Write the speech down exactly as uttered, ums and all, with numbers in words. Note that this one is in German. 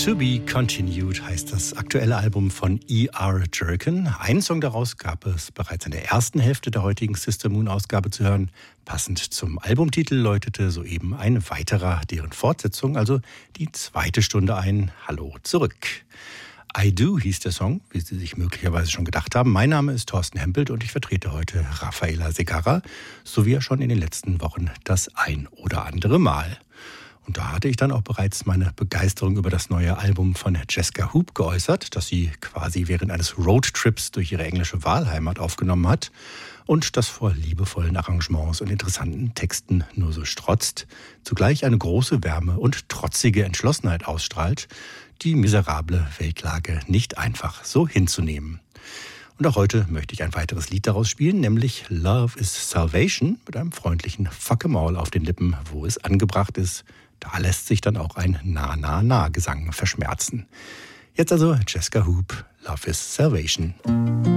To Be Continued heißt das aktuelle Album von E R Jerkin. Einen Song daraus gab es bereits in der ersten Hälfte der heutigen Sister Moon-Ausgabe zu hören. Passend zum Albumtitel läutete soeben ein weiterer, deren Fortsetzung, also die zweite Stunde ein. Hallo zurück. I Do hieß der Song, wie Sie sich möglicherweise schon gedacht haben. Mein Name ist Thorsten Hempelt und ich vertrete heute Rafaela Segarra, so wie ja schon in den letzten Wochen das ein oder andere Mal. Und da hatte ich dann auch bereits meine Begeisterung über das neue Album von Jessica Hoop geäußert, das sie quasi während eines Roadtrips durch ihre englische Wahlheimat aufgenommen hat und das vor liebevollen Arrangements und interessanten Texten nur so strotzt, zugleich eine große Wärme und trotzige Entschlossenheit ausstrahlt, die miserable Weltlage nicht einfach so hinzunehmen. Und auch heute möchte ich ein weiteres Lied daraus spielen, nämlich Love is Salvation mit einem freundlichen Fuck 'em all auf den Lippen, wo es angebracht ist. Da lässt sich dann auch ein Na-Na-Na-Gesang verschmerzen. Jetzt also Jessica Hoop, Love is Salvation.